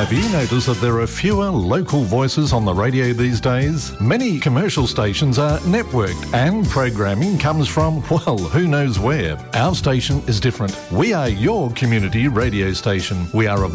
Have you noticed that there are fewer local voices on the radio these days? Many commercial stations are networked and programming comes from, well, who knows where. Our station is different. We are your community radio station. We are a